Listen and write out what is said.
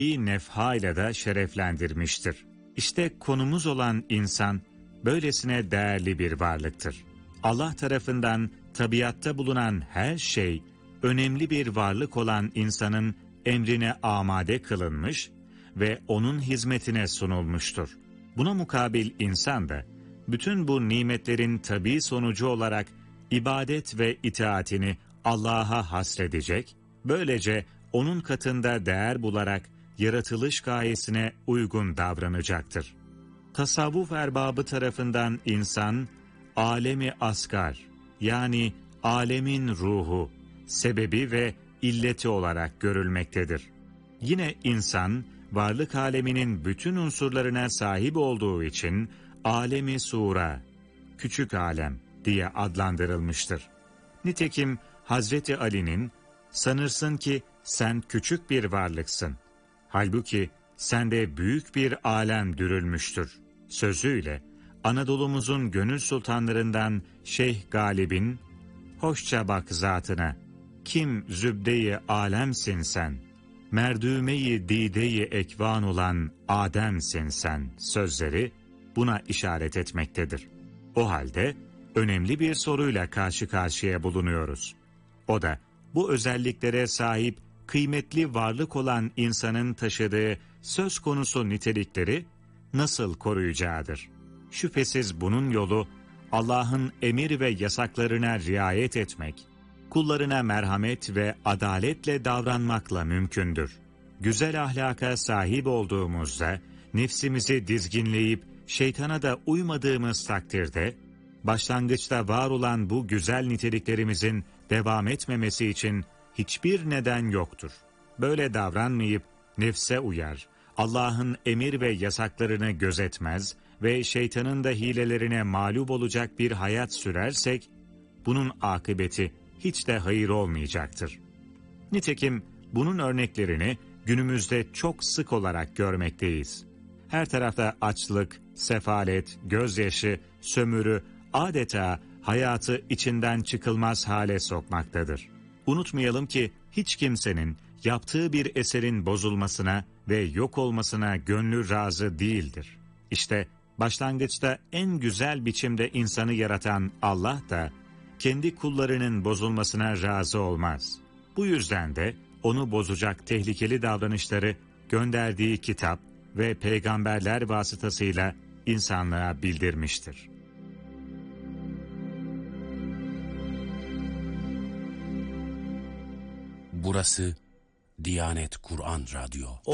nefhayla da şereflendirmiştir. İşte konumuz olan insan, böylesine değerli bir varlıktır. Allah tarafından tabiatta bulunan her şey, önemli bir varlık olan insanın emrine amade kılınmış ve onun hizmetine sunulmuştur. Buna mukabil insan da, bütün bu nimetlerin tabii sonucu olarak ibadet ve itaatini Allah'a hasredecek, böylece onun katında değer bularak yaratılış gayesine uygun davranacaktır. Tasavvuf erbabı tarafından insan, alemi asgar, yani alemin ruhu, sebebi ve illeti olarak görülmektedir. Yine insan, varlık aleminin bütün unsurlarına sahip olduğu için alemi sura, küçük alem diye adlandırılmıştır. Nitekim Hazreti Ali'nin, sanırsın ki sen küçük bir varlıksın, halbuki sende büyük bir alem dürülmüştür sözüyle, Anadolu'muzun gönül sultanlarından Şeyh Galip'in, hoşça bak zatına, kim zübde-i alemsin sen, merdüme-i dide-i ekvan olan Adem'sin sen sözleri buna işaret etmektedir. O halde önemli bir soruyla karşı karşıya bulunuyoruz. O da bu özelliklere sahip kıymetli varlık olan insanın taşıdığı söz konusu nitelikleri nasıl koruyacağıdır? Şüphesiz bunun yolu Allah'ın emir ve yasaklarına riayet etmek, kullarına merhamet ve adaletle davranmakla mümkündür. Güzel ahlaka sahip olduğumuzda, nefsimizi dizginleyip şeytana da uymadığımız takdirde, başlangıçta var olan bu güzel niteliklerimizin devam etmemesi için hiçbir neden yoktur. Böyle davranmayıp nefse uyar, Allah'ın emir ve yasaklarını gözetmez ve şeytanın da hilelerine mağlup olacak bir hayat sürersek, bunun akıbeti hiç de hayır olmayacaktır. Nitekim bunun örneklerini günümüzde çok sık olarak görmekteyiz. Her tarafta açlık, sefalet, gözyaşı, sömürü adeta hayatı içinden çıkılmaz hale sokmaktadır. Unutmayalım ki hiç kimsenin yaptığı bir eserin bozulmasına ve yok olmasına gönlü razı değildir. İşte başlangıçta en güzel biçimde insanı yaratan Allah da kendi kullarının bozulmasına razı olmaz. Bu yüzden de onu bozacak tehlikeli davranışları gönderdiği kitap ve peygamberler vasıtasıyla insanlığa bildirmiştir. Burası Diyanet Kur'an Radyo.